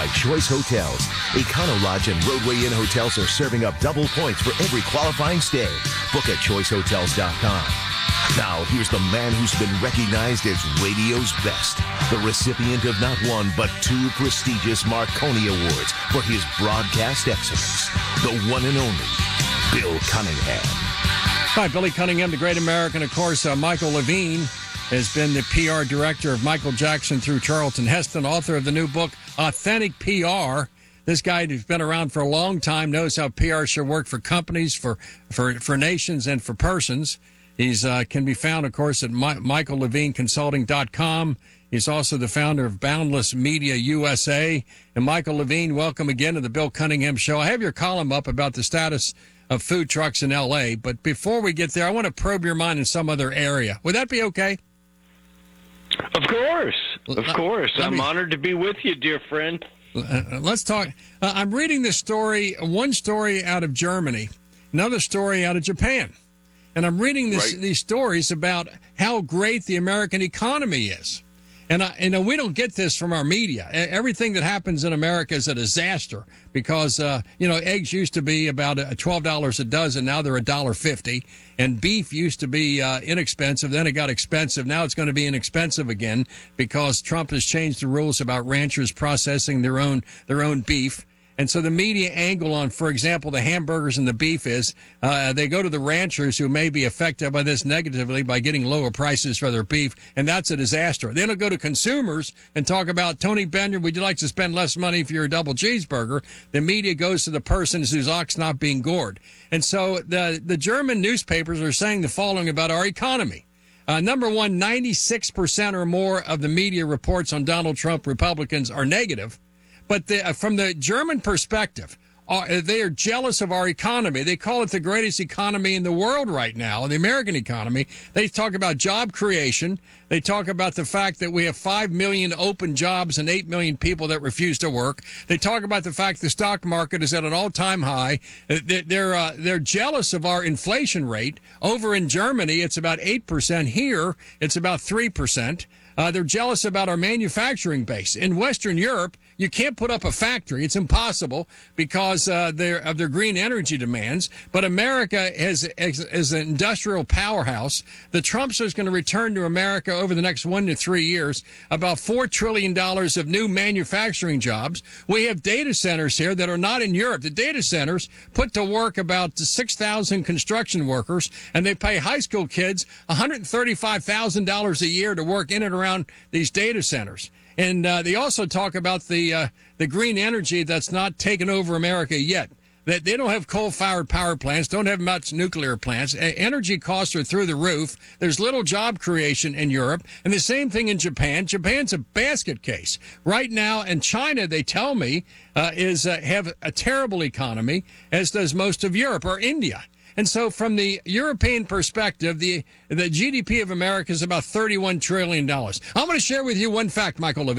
Choice Hotels. Econo Lodge and Roadway Inn hotels are serving up double points for every qualifying stay. Book at choicehotels.com. Now, here's the man who's been recognized as radio's best, the recipient of not one but two prestigious Marconi Awards for his broadcast excellence, the one and only Bill Cunningham. Hi, Billy Cunningham, the great American. Of course, Michael Levine has been the PR director of Michael Jackson through Charlton Heston, author of the new book, Authentic PR. This guy who's been around for a long time knows how PR should work for companies, for nations, and for persons. He's can be found, of course, at MichaelLevineConsulting.com. He's also the founder of Boundless Media USA. And Michael Levine, welcome again to the Bill Cunningham Show. I have your column up about the status of food trucks in L.A., but before we get there, I want to probe your mind in some other area. Would that be okay? Of course. Of course. I'm honored to be with you, dear friend. Let's talk. I'm reading this story, one story out of Germany, another story out of Japan. And I'm reading these stories about how great the American economy is. And we don't get this from our media. Everything that happens in America is a disaster because, eggs used to be about $12 a dozen. Now they're $1.50. And beef used to be inexpensive. Then it got expensive. Now it's going to be inexpensive again because Trump has changed the rules about ranchers processing their own beef. And so the media angle on, for example, the hamburgers and the beef is they go to the ranchers who may be affected by this negatively by getting lower prices for their beef, and that's a disaster. Then they'll go to consumers and talk about, Tony Bender, would you like to spend less money for your double cheeseburger? The media goes to the person whose ox not being gored. And so the German newspapers are saying the following about our economy. Number one, 96% or more of the media reports on Donald Trump Republicans are negative. But from the German perspective, they are jealous of our economy. They call it the greatest economy in the world right now, the American economy. They talk about job creation. They talk about the fact that we have 5 million open jobs and 8 million people that refuse to work. They talk about the fact the stock market is at an all-time high. They're jealous of our inflation rate. Over in Germany, it's about 8%. Here, it's about 3%. They're jealous about our manufacturing base. In Western Europe, you can't put up a factory. It's impossible because of their green energy demands. But America is an industrial powerhouse. The Trumps is going to return to America over the next 1 to 3 years about $4 trillion of new manufacturing jobs. We have data centers here that are not in Europe. The data centers put to work about 6,000 construction workers, and they pay high school kids $135,000 a year to work in and around these data centers. And they also talk about the green energy that's not taken over America yet. That they don't have coal-fired power plants, don't have much nuclear plants. Energy costs are through the roof. There's little job creation in Europe. And the same thing in Japan. Japan's a basket case. Right now, in China, they tell me, have a terrible economy, as does most of Europe, or India. And so from the European perspective, the GDP of America is about $31 trillion. I'm going to share with you one fact, Michael Levine.